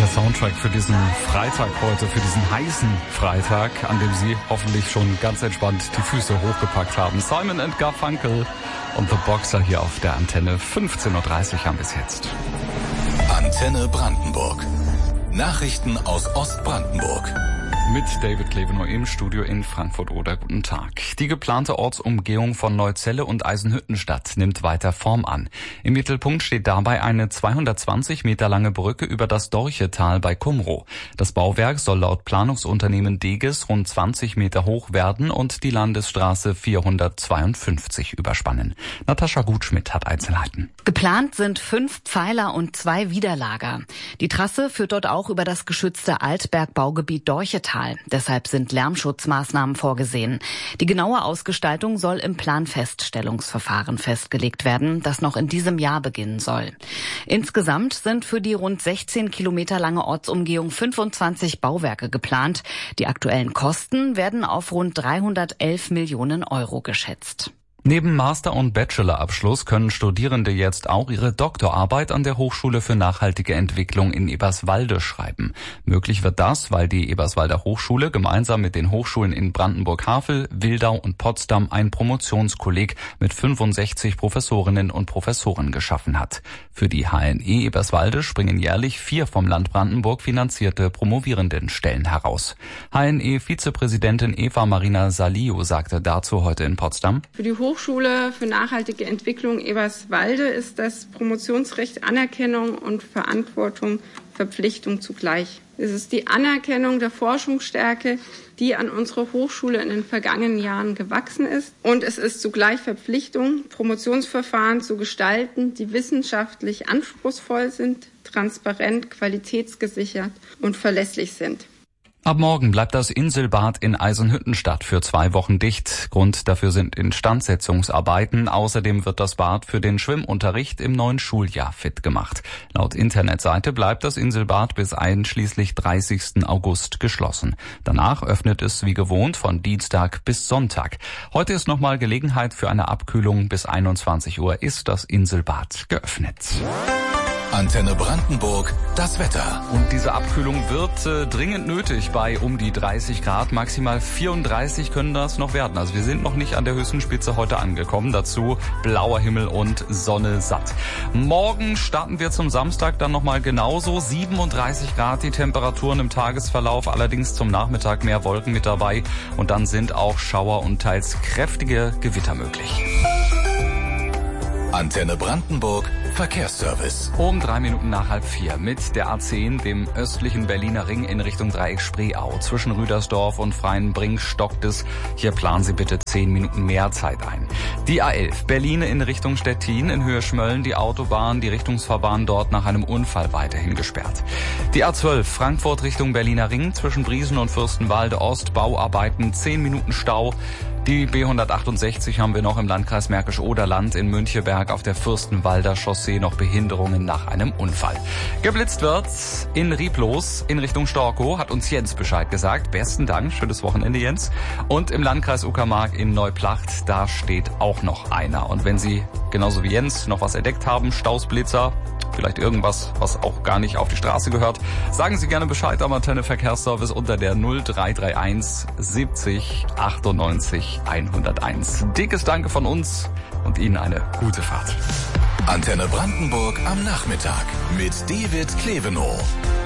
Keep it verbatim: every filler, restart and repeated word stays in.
Soundtrack für diesen Freitag heute, für diesen heißen Freitag, an dem Sie hoffentlich schon ganz entspannt die Füße hochgepackt haben. Simon and Garfunkel und The Boxer hier auf der Antenne. fünfzehn Uhr dreißig haben bis jetzt. Antenne Brandenburg. Nachrichten aus Ostbrandenburg. Mit David Klevenow im Studio in Frankfurt-Oder. Guten Tag. Die geplante Ortsumgehung von Neuzelle und Eisenhüttenstadt nimmt weiter Form an. Im Mittelpunkt steht dabei eine zweihundertzwanzig Meter lange Brücke über das Dorchetal bei Kumrow. Das Bauwerk soll laut Planungsunternehmen Deges rund zwanzig Meter hoch werden und die Landesstraße vierhundertzweiundfünfzig überspannen. Natascha Gutschmidt hat Einzelheiten. Geplant sind fünf Pfeiler und zwei Widerlager. Die Trasse führt dort auch über das geschützte Altbergbaugebiet Dorchetal. Deshalb sind Lärmschutzmaßnahmen vorgesehen. Die genaue Ausgestaltung soll im Planfeststellungsverfahren festgelegt werden, das noch in diesem Jahr beginnen soll. Insgesamt sind für die rund sechzehn Kilometer lange Ortsumgehung fünfundzwanzig Bauwerke geplant. Die aktuellen Kosten werden auf rund dreihundertelf Millionen Euro geschätzt. Neben Master- und Bachelorabschluss können Studierende jetzt auch ihre Doktorarbeit an der Hochschule für nachhaltige Entwicklung in Eberswalde schreiben. Möglich wird das, weil die Eberswalder Hochschule gemeinsam mit den Hochschulen in Brandenburg-Havel, Wildau und Potsdam ein Promotionskolleg mit fünfundsechzig Professorinnen und Professoren geschaffen hat. Für die H N E Eberswalde springen jährlich vier vom Land Brandenburg finanzierte Promovierendenstellen heraus. H N E-Vizepräsidentin Eva Marina Saliu sagte dazu heute in Potsdam: Für die Hochschule für nachhaltige Entwicklung Eberswalde ist das Promotionsrecht Anerkennung und Verantwortung, Verpflichtung zugleich. Es ist die Anerkennung der Forschungsstärke, die an unserer Hochschule in den vergangenen Jahren gewachsen ist. Und es ist zugleich Verpflichtung, Promotionsverfahren zu gestalten, die wissenschaftlich anspruchsvoll sind, transparent, qualitätsgesichert und verlässlich sind. Ab morgen bleibt das Inselbad in Eisenhüttenstadt für zwei Wochen dicht. Grund dafür sind Instandsetzungsarbeiten. Außerdem wird das Bad für den Schwimmunterricht im neuen Schuljahr fit gemacht. Laut Internetseite bleibt das Inselbad bis einschließlich dreißigsten August geschlossen. Danach öffnet es wie gewohnt von Dienstag bis Sonntag. Heute ist nochmal Gelegenheit für eine Abkühlung. Bis einundzwanzig Uhr ist das Inselbad geöffnet. Antenne Brandenburg, das Wetter. Und diese Abkühlung wird äh, dringend nötig bei um die dreißig Grad. Maximal vierunddreißig können das noch werden. Also wir sind noch nicht an der höchsten Spitze heute angekommen. Dazu blauer Himmel und Sonne satt. Morgen starten wir zum Samstag dann nochmal genauso. siebenunddreißig Grad die Temperaturen im Tagesverlauf. Allerdings zum Nachmittag mehr Wolken mit dabei. Und dann sind auch Schauer und teils kräftige Gewitter möglich. Antenne Brandenburg, Verkehrsservice. Um drei Minuten nach halb vier mit der A zehn, dem östlichen Berliner Ring in Richtung Dreieck Spreeau. Zwischen Rüdersdorf und Freienbrink stockt es. Hier planen Sie bitte zehn Minuten mehr Zeit ein. Die A elf, Berlin in Richtung Stettin, in Höhe Schmölln, die Autobahn, die Richtungsfahrbahn dort nach einem Unfall weiterhin gesperrt. Die A zwölf, Frankfurt Richtung Berliner Ring, zwischen Briesen und Fürstenwalde Ost, Bauarbeiten, zehn Minuten Stau. Die B hundertachtundsechzig haben wir noch im Landkreis Märkisch-Oderland, in Müncheberg auf der Fürstenwalder Chaussee noch Behinderungen nach einem Unfall. Geblitzt wird's in Rieblos in Richtung Storkow, hat uns Jens Bescheid gesagt. Besten Dank, schönes Wochenende Jens. Und im Landkreis Uckermark in Neuplacht, da steht auch noch einer. Und wenn Sie genauso wie Jens noch was entdeckt haben, Stausblitzer, vielleicht irgendwas, was auch gar nicht auf die Straße gehört, sagen Sie gerne Bescheid am Antenne Verkehrsservice unter der null drei drei eins siebzig achtundneunzig hunderteins. Dickes Danke von uns und Ihnen eine gute Fahrt. Antenne Brandenburg am Nachmittag mit David Klevenow.